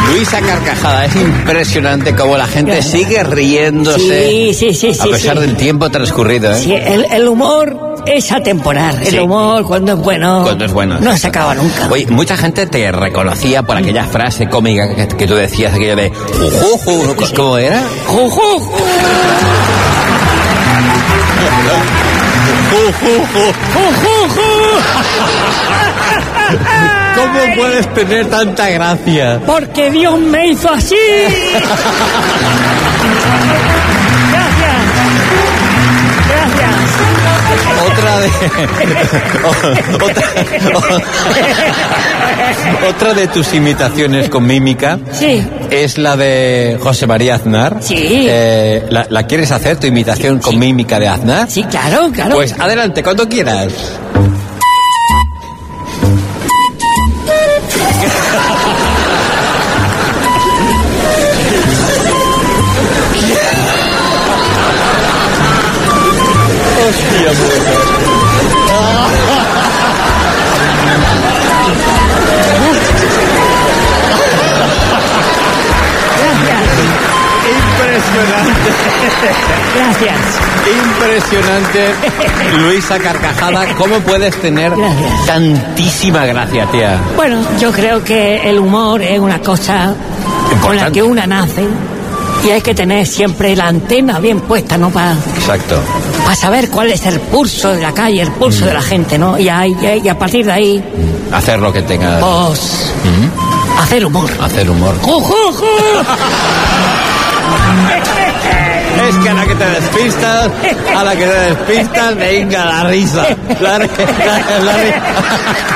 Luisa Carcajada, es impresionante cómo la gente sigue riéndose Sí, a pesar del tiempo transcurrido, ¿eh? Sí, el humor es atemporal. El humor, cuando es bueno, no se acaba nunca. Oye, mucha gente te reconocía por aquella frase cómica que tú decías, aquello de jujuju, ¿cómo era? Jujuju. ¿Cómo puedes tener tanta gracia? Porque Dios me hizo así. Gracias. Otra de tus imitaciones con mímica es la de José María Aznar. Sí. ¿La quieres hacer, tu imitación con mímica de Aznar? Sí, claro. Pues adelante, cuando quieras. Hostia, Impresionante. Gracias. Impresionante. Luisa Carcajada, ¿cómo puedes tener tantísima gracia, tía? Bueno, yo creo que el humor es una cosa con la que una nace y hay que tener siempre la antena bien puesta, ¿no? Exacto. Para saber cuál es el pulso de la calle, el pulso de la gente, ¿no? Y a partir de ahí... Hacer lo que tenga... Pues... Hacer humor. Hacer humor. Es que a la que te despistas, venga la risa. La risa.